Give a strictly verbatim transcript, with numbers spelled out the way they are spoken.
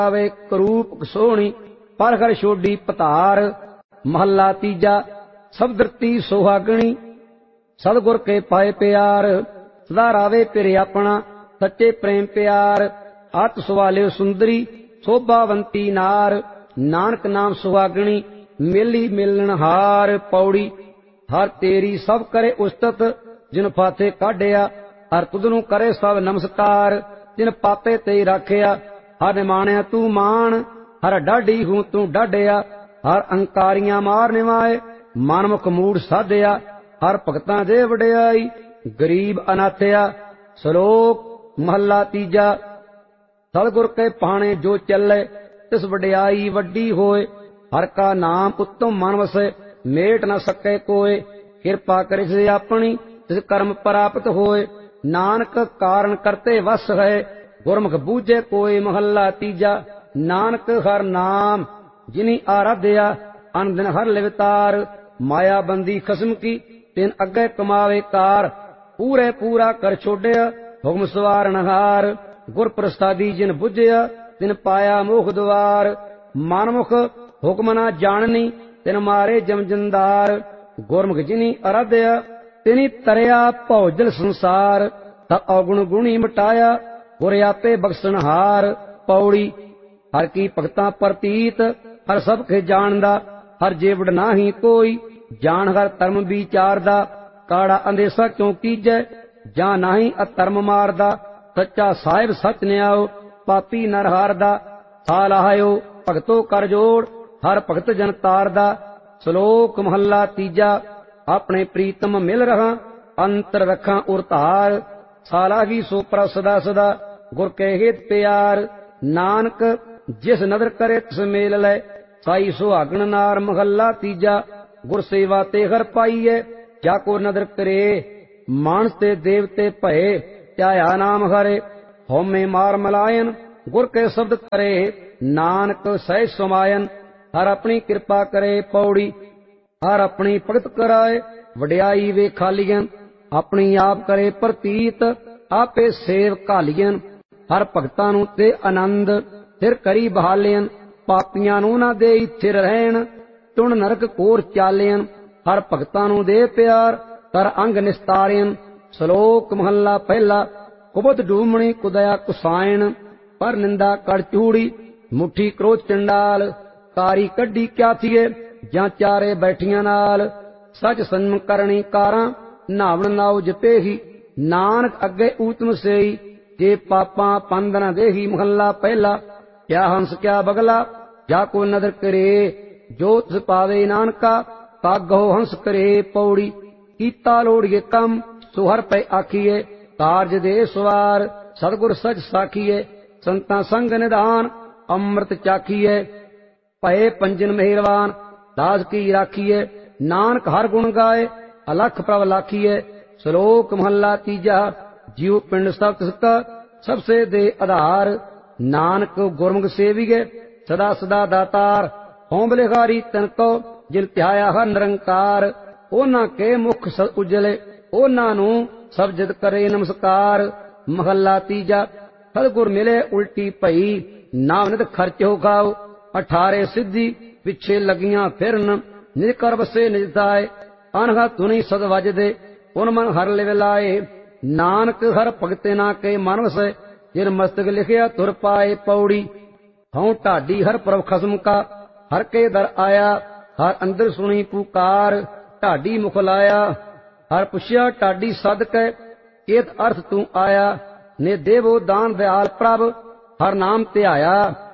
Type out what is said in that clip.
ਆਵੇ ਕਰੂਪ ਸੋਹਣੀ ਪਰਖਰ ਛੋਡੀ ਪਤਾਰ। ਮਹੱਲਾ ਤੀਜਾ। ਸਭ ਦਰਤੀ ਸੁਹਾਗਣੀ ਸਤਿਗੁਰ ਕੇ ਪਾਏ ਪਿਆਰ। ਸਦਾ ਰਾਵੇ ਪਿਰ ਆਪਣਾ ਸੱਚੇ ਪ੍ਰੇਮ ਪਿਆਰ। ਅਤ ਸੁਵਾਲਿਓ ਸੁੰਦਰੀ ਸੋਭਾਵੰਤੀ ਨਾਰ। ਨਾਨਕ ਨਾਮ ਸੁਹਾਗਣੀ ਮੇਲੀ ਮਿਲਣ ਹਾਰ। ਪੌੜੀ। ਹਰ ਤੇਰੀ ਸਭ ਕਰੇ ਉਸਤਤ ਜਿਨ ਫਾਥੇ ਕਾਢਿਆ। ਹਰ ਤੁਧ ਨੂੰ ਕਰੇ ਸਭ ਨਮਸਕਾਰ ਜਿਨ ਪਾਪੇ ਤੇ ਰਾਖਿਆ। ਹਰ ਨਿਮਾਣਿਆ ਤੂੰ ਮਾਣ ਹਰ ਡਾਢੀ ਹੂੰ ਤੂੰ ਡਾਢਿਆ। ਹਰ ਅੰਕਾਰੀਆਂ ਮਾਰ ਨਿਵਾਏ ਮਨਮੁਖ ਮੂੜ ਸਾਧਿਆ। ਹਰ ਭਗਤਾਂ ਦੇ ਵਡਿਆਈ ਗਰੀਬ ਅਨਾਥਿਆ। ਸ਼ਲੋਕ ਮਹੱਲਾ ਤੀਜਾ। ਸਤਿਗੁਰ ਕੇ ਭਾਣੇ ਜੋ ਚੱਲੇ ਤਿਸ ਵਡਿਆਈ ਵੱਡੀ ਹੋਏ। ਹਰ ਕਾ ਨਾਮ ਉੱਤਮ ਮਨ ਵਸੈ ਮੇਟ ਨ ਸਕੇ ਕੋਏ। ਕਿਰਪਾ ਕਰਿ ਸੇ ਆਪਣੀ ਤਿਸ ਕਰਮ ਪ੍ਰਾਪਤ ਹੋਏ। ਨਾਨਕ ਕਾਰਨ ਕਰਤੇ ਵਸ ਹੈ ਗੁਰਮੁਖ ਬੂਝੇ ਕੋਏ। ਮਹੱਲਾ ਤੀਜਾ। ਨਾਨਕ ਹਰ ਨਾਮ ਜਿਨੀ ਆਰਾਧਿਆ ਅਨ ਦਿਨ ਹਰ ਲਿਵਤਾਰ। ਮਾਇਆ ਬੰਦੀ ਖਸਮ ਕੀ ਤਿਨ ਅੱਗੇ ਕਮਾਵੇ ਕਾਰ। ਪੂਰੇ ਪੂਰਾ ਕਰ ਛੋਡਿਆ ਹੁਕਮ ਸਵਾਰਨ ਹਾਰ। ਗੁਰ ਪ੍ਰਸਾਦੀ ਜਿਨ ਬੁਝਿਆ ਤਿਨ ਪਾਇਆ ਮੋਖ ਦੁਆਰ। ਮਨਮੁਖ ਹੁਕਮ ਨਾ ਜਾਣਨੀ ਤਿਨ ਮਾਰੇ ਜਮ ਜੰਦਾਰ। ਗੁਰਮੁਖ ਜਿਨੀ ਅਰਾਧਿਆ ਤਿਨੀ ਤਰਿਆ ਭੌਜਲ ਸੰਸਾਰ। ਤਾ ਔਗੁਣ ਗੁਣੀ ਮਿਟਾਇਆ ਗੁਰ ਆਪੇ ਬਖਸ਼ਣਹਾਰ। ਪੌੜੀ। ਹਰ ਕੀ ਭਗਤਾਂ ਪ੍ਰਤੀਤ ਹਰ ਸਭ ਕੇ ਜਾਣਦਾ। ਹਰ ਜੀਵੜ ਨਾਹੀ ਕੋਈ ਜਾਣ ਹਰ ਧਰਮ ਵਿਚਾਰਦਾ। ਕਾੜਾ ਅੰਦੇਸਾ ਕਿਉ ਕੀਜੈ ਜਾਂ ਨਾਹੀ ਅਧਰਮ ਮਾਰਦਾ। ਸੱਚਾ ਸਾਹਿਬ ਸੱਚ ਨਿਆਓ ਪਾਪੀ ਨਰ ਹਾਰਦਾ। ਸਾ ਲਾਹਿਓ ਭਗਤੋ ਕਰ ਜੋੜ ਹਰ ਭਗਤ ਜਨ ਤਾਰਦਾ। ਸ਼ਲੋਕ ਮਹੱਲਾ ਤੀਜਾ। ਆਪਣੇ ਪ੍ਰੀਤਮ ਮਿਲ ਰਹਾ ਅੰਤਰ ਰੱਖਾਂ ਉਰ ਧਾਰ। ਸਾਲਾਹੀ ਸੋ ਪਰ ਸਦਾ ਸਦਾ ਗੁਰ ਕੇ ਹਿਤ ਪਿਆਰ। ਨਾਨਕ ਜਿਸ ਨਦਰ ਕਰੇ ਤਿਸ ਮੇਲ ਲੈ ਸਾਈ ਸੁਹਾਗਣ ਨਾਰ। ਮਹੱਲਾ ਤੀਜਾ। ਗੁਰ ਸੇਵਾ ਤੇ ਹਰ ਪਾਈਏ ਜਾ ਕੋ ਨਦਰ ਕਰੇ। ਮਾਨਸ ਤੇ ਦੇਵਤੇ ਭਏ ਧਿਆਇਆ ਨਾਮ ਹਰੇ। ਹਉਮੈ ਮਾਰ ਮਲਾਇਨ ਗੁਰ ਕੇ ਸ਼ਬਦ ਕਰੇ। ਨਾਨਕ ਸਹਿ ਸਮਾਇਨ ਹਰ ਆਪਣੀ ਕਿਰਪਾ ਕਰੇ। ਪੌੜੀ। ਹਰ ਆਪਣੀ ਭਗਤ ਕਰਾਏ ਵਡਿਆਈ ਵੇ ਖਾਲੀਆਂ। ਆਪਣੀ ਆਪ ਕਰੇ ਪ੍ਰਤੀਤ ਆਪੇ ਸੇਵ ਘਾਲੀਆਂ। ਹਰ ਭਗਤਾਂ ਨੂੰ ਤੇ ਆਨੰਦ ਫਿਰ ਕਰੀ ਬਹਾਲਿਆਂ। ਪਾਪੀਆਂ ਨੂੰ ਨਾ ਦੇਈ ਥਿਰ ਰਹਿਣ ਟੁਣ ਨਰਕ ਕੋਰ ਚਾਲਿਆਂ। ਹਰ ਭਗਤਾਂ ਨੂੰ ਦੇ ਪਿਆਰ ਕਰ ਅੰਗ ਨਿਸਤਾਰਿਆਂ। ਸ਼ਲੋਕ ਮਹੱਲਾ ਪਹਿਲਾ। ਕੁਬਤ ਡੂਮਣੀ ਕੁਦਇਆ ਕੁਸਾਇਣ ਪਰ ਨਿੰਦਾ ਕੜ ਚੂੜੀ। ਮੁੱਠੀ ਕ੍ਰੋਧ ਚੰਡਾਲ ਕਾਰੀ ਕੱਢੀ ਕਿਆ ਥੀਏ ਜਾਂ ਚਾਰੇ ਬੈਠੀਆਂ ਨਾਲ। ਸਚ ਸੰਮ ਕਰਨੀ ਕਾਰਾਂ ਨਾਵਣ ਨਾਉ ਜਪੇਹੀ। ਨਾਨਕ ਅੱਗੇ ਊਤਮ ਸੇਈ ਜੇ ਪਾਪਾਂ ਪੰਦ ਨ ਦੇਹੀ। ਮਹੱਲਾ ਪਹਿਲਾ। ਕਿਆ ਹੰਸ ਕਿਆ ਬਗਲਾ ਜਾ ਕੋ ਨਦਰ ਕਰੇ। ਜੋ ਤਿਸ ਪਾਵੇ ਨਾਨਕਾ ਕਾਗਹੁ ਹੰਸ ਕਰੇ। ਪੌੜੀ। ਕੀਤਾ ਲੋੜੀਏ ਕੰਮ ਸੋ ਹਰ ਪੈ ਆਖੀਏ। ਕਾਰਜ ਦੇ ਸਵਾਰ ਸਤਿਗੁਰ ਸਚ ਸਾਖੀਏ। ਸੰਤਾਂ ਸੰਗ ਨਿਧਾਨ ਅੰਮ੍ਰਿਤ ਚਾਖੀਏ। ਭਏ ਪੰਜਨ ਮਿਹਰਬਾਨ ਦਾਸ ਕੀ ਰਾਖੀਏ। ਨਾਨਕ ਹਰ ਗੁਣ ਗਾਏ ਅਲਖ ਪ੍ਰਭ ਲਾਖੀਏ। ਸ਼ਲੋਕ ਮਹੱਲਾ ਤੀਜਾ। ਜਿਉ ਪਿੰਡ ਸਭ ਤਿਸ ਕਾ ਸਭ ਸੇ ਦੇ ਆਧਾਰ। ਨਾਨਕ ਗੁਰਮੁਖ ਸੇਵੀਏ ਸਦਾ ਸਦਾ ਦਾਤਾਰ। ਹਉ ਬਲਿਹਾਰੀ ਤਨ ਕੋ ਜਿਨ ਧਿਆਇਆ ਹਰ ਨਿਰੰਕਾਰ। ਉਹਨਾਂ ਕੇ ਮੁਖ ਸਦ ਉਜਲੇ ਉਹਨਾਂ ਨੂੰ ਸਭ ਜਦ ਕਰੇ ਨਮਸਕਾਰ। ਮਹੱਲਾ ਤੀਜਾ। ਸਤਿਗੁਰ ਮਿਲੇ ਉਲਟੀ ਭਈ ਨਾਮ ਨਿਤ ਖਰਚੋ ਖਾਓ। ਅਠਾਰੇ ਸਿੱਧੀ ਪਿੱਛੇ ਲੱਗੀਆਂ ਫਿਰਨ ਨਿਜ ਕਰ ਬਸੇ ਨਿਜ ਤਾਏ। ਅਨਹਾ ਧੁਨੀ ਸਦ ਵੱਜਦੇ ਉਨ ਮਨ ਹਰ ਲਿਵ ਲਾਏ। ਨਾਨਕ ਹਰ ਭਗਤੇ ਨਾ ਕੇ ਮਨ ਵਸੈ ਜਿਨ ਮਸਤਕ ਲਿਖਿਆ ਤੁਰ ਪਾਏ। ਪੌੜੀ। ਹਉ ਢਾਡੀ ਹਰ ਪ੍ਰਭ ਖਸਮ ਕਾ ਹਰ ਕੇ ਦਰ ਆਇਆ। ਹਰ ਅੰਦਰ ਸੁਣੀ ਪੁਕਾਰ ਢਾਡੀ ਮੁਖ ਲਾਇਆ। ਹਰ ਪੁੱਛਿਆ ਢਾਡੀ ਸਦ ਕੈ ਕੇਤ ਅਰਥ ਤੂੰ ਆਇਆ। ਨੇ ਦੇਵੋ ਦਾਨ ਦਿਆਲ ਪ੍ਰਭ ਹਰ ਨਾਮ ਧਿਆਇਆ।